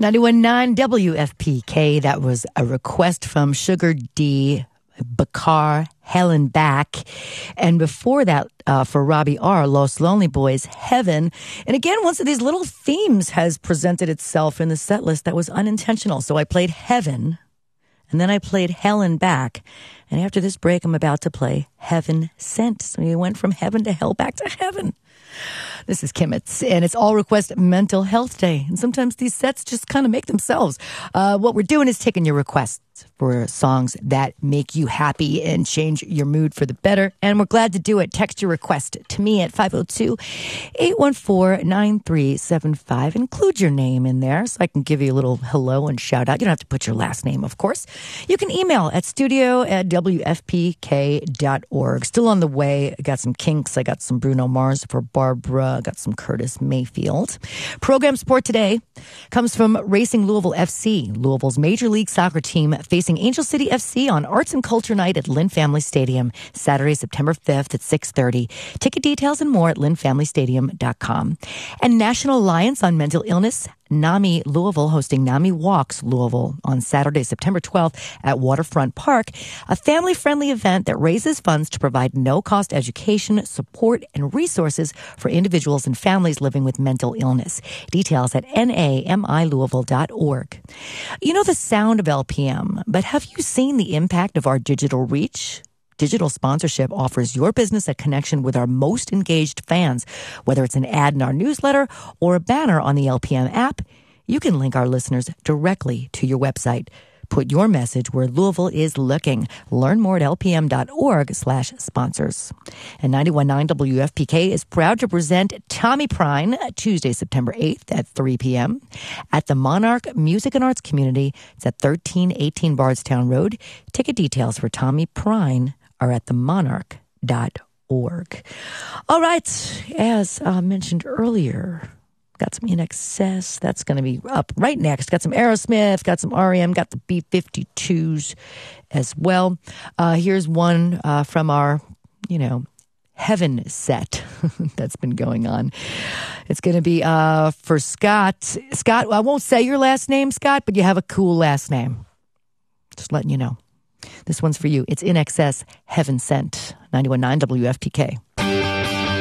91.9 WFPK. That was a request from Sugar D, Bakar, Helen Back. And before that, for Robbie R., Los Lonely Boys, Heaven. And again, once of these little themes has presented itself in the set list that was unintentional. So I played Heaven, and then I played Helen Back. And after this break, I'm about to play Heaven Sent. So we went from heaven to hell back to heaven. This is Kimmets, and it's All Request Mental Health Day. And sometimes these sets just kind of make themselves. What we're doing is taking your requests for songs that make you happy and change your mood for the better. And we're glad to do it. Text your request to me at 502-814-9375. Include your name in there so I can give you a little hello and shout out. You don't have to put your last name, of course. You can email at studio@wfpk.org. Still on the way. I got some Kinks. I got some Bruno Mars for Barbara. I got some Curtis Mayfield. Program support today comes from Racing Louisville FC, Louisville's Major League Soccer team facing Angel City FC on Arts and Culture Night at Lynn Family Stadium, Saturday, September 5th at 6:30. Ticket details and more at lynnfamilystadium.com. And National Alliance on Mental Illness, NAMI Louisville, hosting NAMI Walks Louisville on Saturday, September 12th at Waterfront Park, a family-friendly event that raises funds to provide no-cost education, support, and resources for individuals and families living with mental illness. Details at namilouisville.org. You know the sound of LPM, but have you seen the impact of our digital reach? Digital sponsorship offers your business a connection with our most engaged fans. Whether it's an ad in our newsletter or a banner on the LPM app, you can link our listeners directly to your website. Put your message where Louisville is looking. Learn more at lpm.org/sponsors. And 91.9 WFPK is proud to present Tommy Prine Tuesday, September 8th at 3 p.m. at the Monarch Music and Arts Community. It's at 1318 Bardstown Road. Ticket details for Tommy Prine are at themonarch.org. All right, as mentioned earlier, got some INXS. That's going to be up right next. Got some Aerosmith, got some REM, got the B-52s as well. Here's one from our, Heaven set that's been going on. It's going to be for Scott. Scott, I won't say your last name, Scott, but you have a cool last name. Just letting you know. This one's for you. It's INXS, Heaven Sent, 91.9 WFPK.